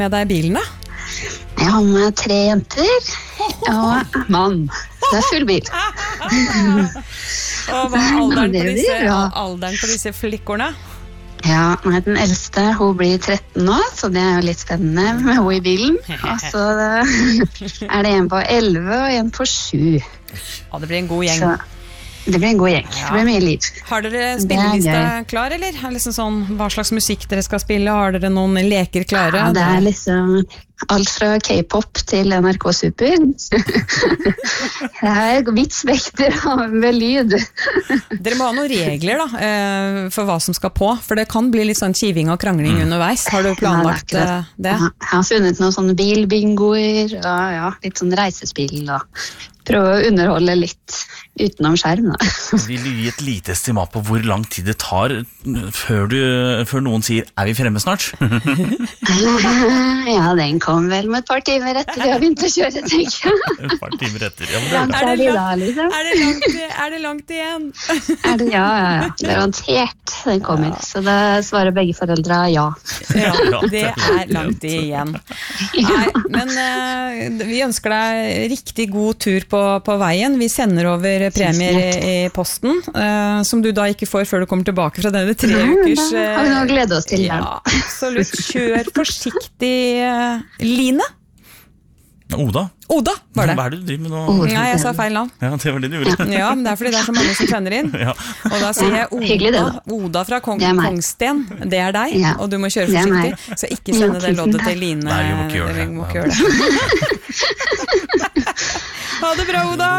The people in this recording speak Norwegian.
med deg I bilen da? Jeg har med 3 jenter og mann. Det full bil. Og hva alderen på disse flikkorna? Ja, den eldste, hun blir 13 nå, så det jo litt spennende med hun I bilen. Og så det en på 11 og en på 7. Ja, det blir en god gjeng. Så det blir en god gjeng. Det blir mye liv. Har dere spillelista klar, eller? Liksom sånn, hva slags musikk dere skal spille? Har dere noen leker klare? Ja, det liksom alt fra K-pop til NRK Super. Det vidt spekter med lyd. Dere må ha noen regler da, for hva som skal på, for det kan bli litt sånn kiving og krangling underveis. Har du planlagt det? Jeg har funnet noen sånne bilbingoer, og litt sånn reisespill, og prøve å underholde litt utenom skjerm. Da. Vil du gi et lite estimat på hvor lang tid det tar før noen sier, vi fremme snart? Ja, den kom vel med et par timer etter vi har begynt å kjøre, tenker jeg. Et par timer etter, ja. Er det langt igjen? Ja, garantert den kommer. Så det svarer begge foreldre ja. Ja, det langt igjen. Nei, men vi ønsker deg riktig god tur på veien. Vi sender over premier I posten, som du da ikke får før du kommer tilbake fra denne 3 ukers... Har vi nå gledet oss til den. Ja, absolutt. Kjør forsiktig, Line. Oda var det. Hva det du driver med nå? Nei, jeg sa feil navn. Ja, det var det du gjorde. Ja, men det fordi det så mange som sender inn. Ja. Og da sier jeg Oda fra Kongsten. Det deg, og du må kjøre forsiktig. Så ikke sende det loddet til Line. Nei, vi må ikke gjøre det. Ha det bra, Oda!